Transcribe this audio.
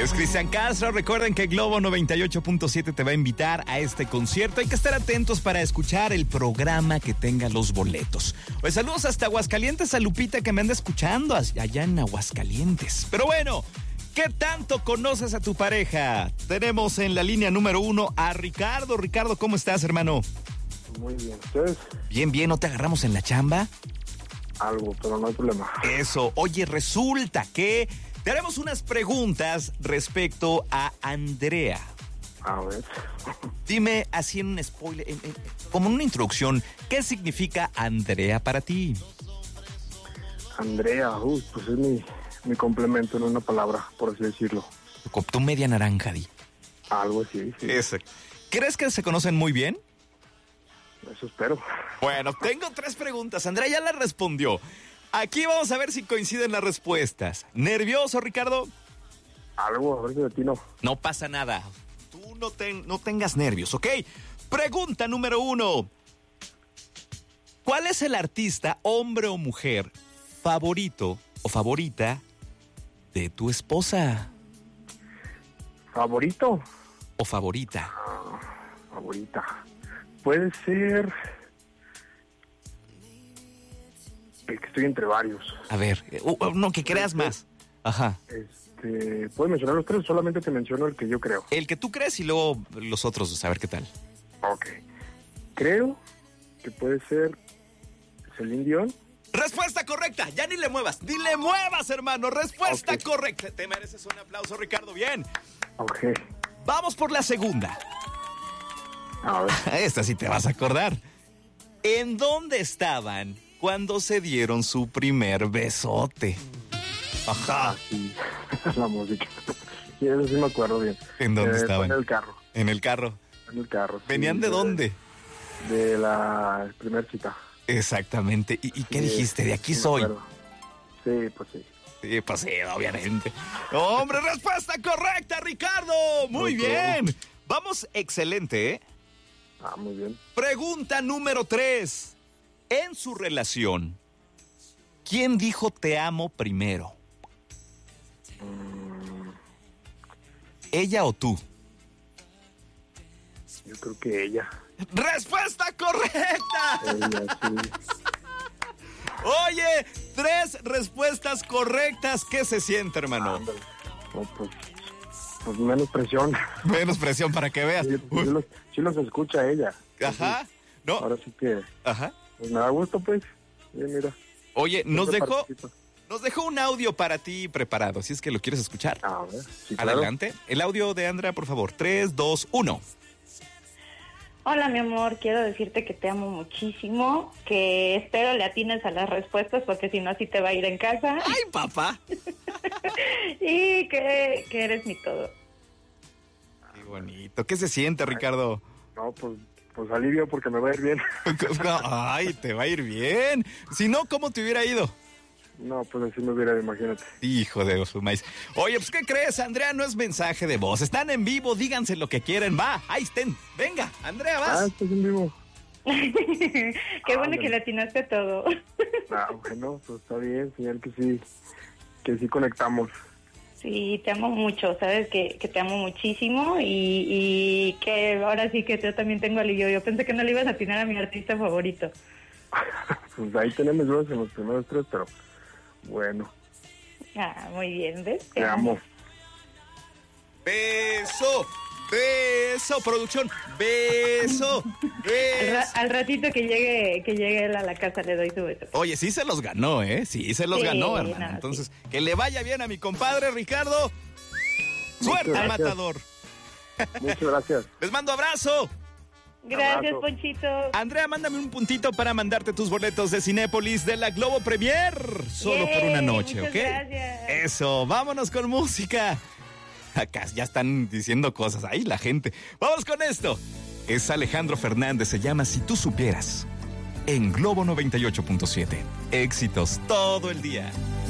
Es Cristian Castro. Recuerden que Globo 98.7 te va a invitar a este concierto. Hay que estar atentos para escuchar el programa que tenga los boletos. Pues saludos hasta Aguascalientes a Lupita, que me anda escuchando allá en Aguascalientes. Pero bueno, ¿qué tanto conoces a tu pareja? Tenemos en la línea número 1 a Ricardo. Ricardo, ¿cómo estás, hermano? Muy bien, ¿ustedes? Bien, ¿no te agarramos en la chamba? Algo, pero no hay problema. Eso. Oye, resulta que te haremos unas preguntas respecto a Andrea. A ver. Dime así en un spoiler, como en una introducción, ¿qué significa Andrea para ti? Andrea, pues es mi complemento en una palabra, por así decirlo. Tu media naranja, di. Algo así, sí. ¿Crees que se conocen muy bien? Eso espero. Bueno, tengo 3 preguntas. Andrea ya las respondió. Aquí vamos a ver si coinciden las respuestas. ¿Nervioso, Ricardo? Algo, a ver si de ti no. No pasa nada. Tú no tengas nervios, ¿ok? Pregunta número 1. ¿Cuál es el artista, hombre o mujer, favorito o favorita de tu esposa? ¿Favorito? ¿O favorita? Favorita. Puede ser... El que estoy entre varios. A ver, no, que creas más. Ajá. ¿Puedes mencionar los 3? Solamente te menciono el que yo creo. El que tú crees y luego los otros, a ver qué tal. Ok. Creo que puede ser Celine Dion. Respuesta correcta, ya ni le muevas, hermano. Respuesta correcta. Te mereces un aplauso, Ricardo. Bien. Ok. Vamos por la segunda. A ver. Esta sí te vas a acordar. ¿En dónde estaban cuando se dieron su primer besote? Ajá. Sí, la música. Sí, eso sí me acuerdo bien. ¿En dónde estaban? En el carro. En el carro. En el carro. Sí, ¿Venían de dónde? De la primera cita. Exactamente. ¿Y qué Sí, dijiste? De aquí sí soy. Sí, pues sí. Sí, pues sí, obviamente. ¡Hombre, respuesta correcta, Ricardo! Muy bien. Vamos, excelente, ¿eh? Muy bien. Pregunta número 3. En su relación, ¿quién dijo te amo primero? ¿Ella o tú? Yo creo que ella. ¡Respuesta correcta! Ella, sí. Oye, 3 respuestas correctas. ¿Qué se siente, hermano? Ándale. No, pues menos presión. Menos presión para que veas. Sí los escucha ella. Ajá. No. Ahora sí que... Ajá. Pues me da gusto, pues. Mira. Oye, nos dejó participa. un audio para ti preparado, si es que lo quieres escuchar. A ver, sí, claro. Adelante. El audio de Andrea, por favor. 3, 2, 1. Hola, mi amor, quiero decirte que te amo muchísimo, que espero le atines a las respuestas porque si no así te va a ir en casa. ¡Ay, papá! Y que eres mi todo. Qué bonito. ¿Qué se siente, Ricardo? No, pues alivio porque me va a ir bien. Ay, te va a ir bien. Si no, ¿cómo te hubiera ido? No, pues así me hubiera, imagínate. Hijo de su maíz. Oye, pues, ¿qué crees, Andrea? No es mensaje de voz. Están en vivo, díganse lo que quieren. Va, ahí estén. Venga, Andrea, vas. Estás en vivo. Qué bueno que le atinaste a todo. Bueno, pues está bien, señal que sí conectamos. Sí, te amo mucho, sabes que te amo muchísimo y que ahora sí que yo también tengo alivio. Yo pensé que no le ibas a atinar a mi artista favorito. Pues ahí tenemos dudas en los primeros 3, pero bueno. Muy bien, ¿ves? Te amo. Beso, producción. Beso. Al ratito que llegue él a la casa le doy su beso. Oye, sí se los ganó, ¿eh? Sí se los ganó, hermano. No, entonces, sí. que le vaya bien a mi compadre Ricardo. Suerte, gracias. matador. Muchas gracias. Les mando abrazo. Gracias, Abrazo. Ponchito. Andrea, mándame un puntito para mandarte tus boletos de Cinépolis de la Globo Premier. Solo por una noche, muchas ¿ok? gracias. Eso, vámonos con música. Acá ya están diciendo cosas. Ahí la gente. Vamos con esto. Es Alejandro Fernández, se llama Si tú supieras. En Globo 98.7. Éxitos todo el día.